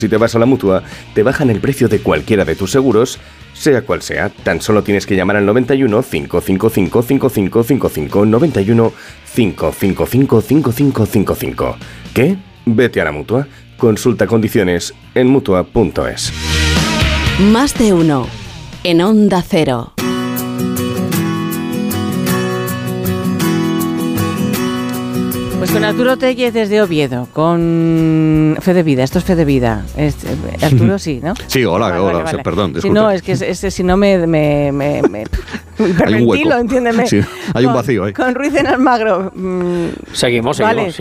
Si te vas a la Mutua, te bajan el precio de cualquiera de tus seguros, sea cual sea. Tan solo tienes que llamar al 91 555 5555 91 555 5555. ¿Qué? Vete a la Mutua. Consulta condiciones en Mutua.es. Más de uno en Onda Cero. Pues con Arturo Tellez desde Oviedo, con Fe de Vida. Esto es Fe de Vida. Arturo, sí, ¿no? Sí, hola, Vale. perdón, disculpe. Si no, es que si no me hay un hueco, entiéndeme. Sí, hay un vacío ahí. Con Ruiz en Almagro. Seguimos. Vale.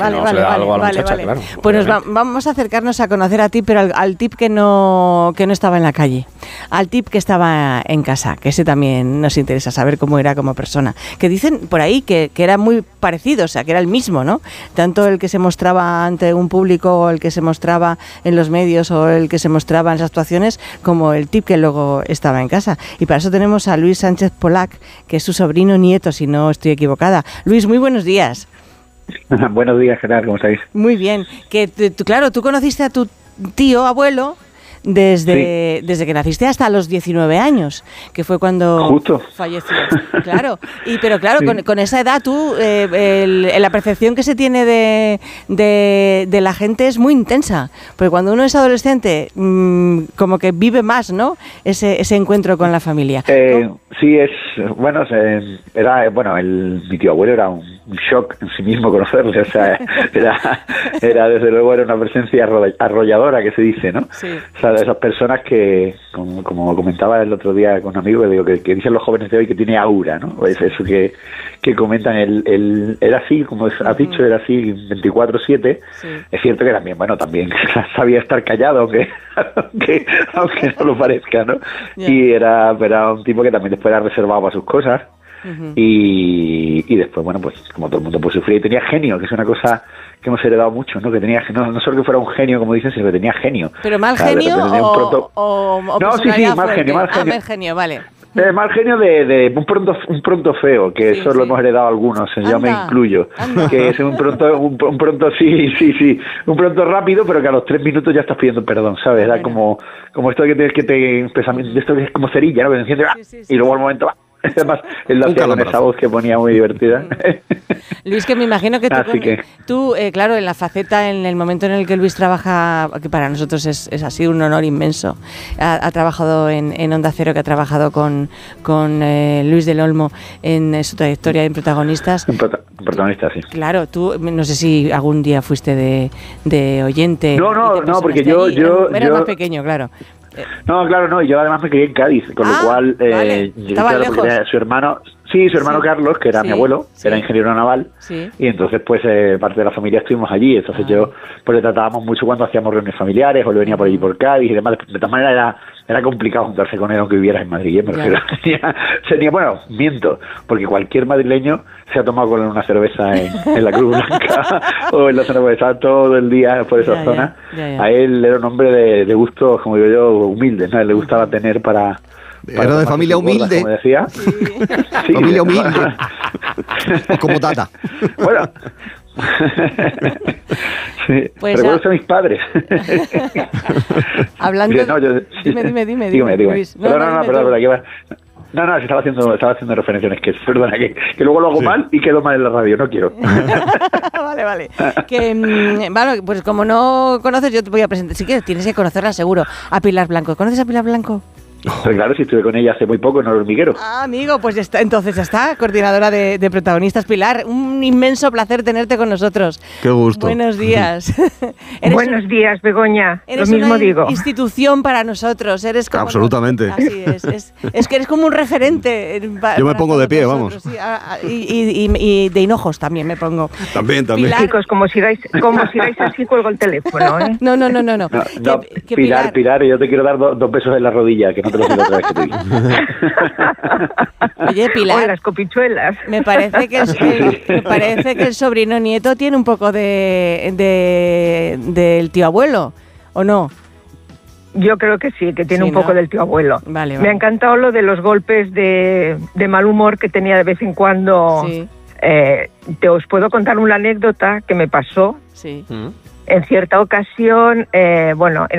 Pues vamos a acercarnos a conocer a ti, pero al tip que no estaba en la calle. Al tip que estaba en casa, que ese también nos interesa saber cómo era como persona. Que dicen por ahí que era muy parecido, o sea, que era el mismo, ¿no? Tanto el que se mostraba ante un público, o el que se mostraba en los medios, o el que se mostraba en las actuaciones, como el tip que luego estaba en casa. Y para eso tenemos a Luis Sánchez Polac, que es su sobrino nieto, si no estoy equivocada. Luis, muy buenos días. Buenos días, Gerard, ¿cómo estáis? Muy bien. Que claro, tú conociste a tu tío, abuelo, desde que naciste hasta los 19 años, que fue cuando justo falleció. Claro, pero claro, sí. con esa edad tú, la percepción que se tiene de la gente es muy intensa, porque cuando uno es adolescente, como que vive más, ¿no? Ese encuentro con la familia. Sí, mi tío abuelo era un shock en sí mismo conocerle, o sea, era desde luego era una presencia arrolladora, que se dice, ¿no? Sí. O sea, de esas personas que, como comentaba el otro día con un amigo, que digo que dicen los jóvenes de hoy que tiene aura, ¿no? Pues eso que comentan, él era así, como has dicho, era así 24/7. Sí. Es cierto que también sabía estar callado, aunque no lo parezca, ¿no? Yeah. Y era un tipo que también después era reservado para sus cosas. Uh-huh. Y después, bueno, pues como todo el mundo pues sufría, y tenía genio, que es una cosa que hemos heredado mucho, ¿no? Que tenía no solo que fuera un genio, como dicen, sino que tenía genio. ¿Pero mal genio o no, sí, mal genio, vale. Mal genio de un pronto feo, que sí, eso sí. Lo hemos heredado algunos, yo me incluyo. Que es un pronto un pronto rápido, pero que a los 3 minutos ya estás pidiendo perdón, ¿sabes? Era como esto de esto que es como cerilla, ¿no? Que se enciende, y luego al momento además él lo hacía con esa voz que ponía muy divertida. Luis, que me imagino que tú claro, en la faceta, en el momento en el que Luis trabaja, que para nosotros es así un honor inmenso, ha trabajado en Onda Cero, que ha trabajado con Luis del Olmo en su trayectoria en protagonistas. Protagonistas, sí. Claro, tú, no sé si algún día fuiste de oyente. No, porque yo era más pequeño, claro. No, claro, no, yo además me crié en Cádiz, con lo cual vale. Estaba lejos. Su hermano Carlos, que era mi abuelo, era ingeniero naval, y entonces pues parte de la familia estuvimos allí, entonces yo pues le tratábamos mucho cuando hacíamos reuniones familiares, o le venía por allí por Cádiz y demás. De todas maneras era complicado juntarse con él aunque viviera en Madrid, me refiero. Bueno, miento, porque cualquier madrileño se ha tomado con una cerveza en la Cruz Blanca o en la zona, porque estaba todo el día por esa zona. Ya. A él era un hombre de gustos, como digo yo, humildes, ¿no? A él le gustaba tener para era de familia humilde, como decía. Sí, familia humilde. Como Tata. Bueno. Sí. Pues recuerdo a mis padres. Hablando dime Luis. Perdón, No, estaba haciendo referencias, perdona, que luego lo hago mal y quedo mal en la radio, no quiero. Vale. Bueno, pues como no conoces, yo te voy a presentar. Si quieres, tienes que conocerla seguro. A Pilar Blanco. ¿Conoces a Pilar Blanco? Pues claro, si estuve con ella hace muy poco en El Hormiguero. Amigo, pues entonces ya está, coordinadora de protagonistas. Pilar, un inmenso placer tenerte con nosotros. Qué gusto. Buenos días. Buenos días, Begoña. Eres lo mismo una digo. Institución para nosotros. Eres como absolutamente. Así es que eres como un referente. Yo me pongo de pie, vamos. Sí, y de hinojos también me pongo. También. Pilar, chicos, como sigáis así, cuelgo el teléfono, ¿eh? No. Pilar, yo te quiero dar 2 besos en la rodilla, que no te lo digo otra vez que te digo. Oye, Pilar. O las copichuelas. Me parece que el sobrino nieto tiene un poco del tío abuelo, ¿o no? Yo creo que sí, que tiene un poco del tío abuelo. Vale. Me ha encantado lo de los golpes de mal humor que tenía de vez en cuando. Sí. Os puedo contar una anécdota que me pasó. Sí. en cierta ocasión, bueno,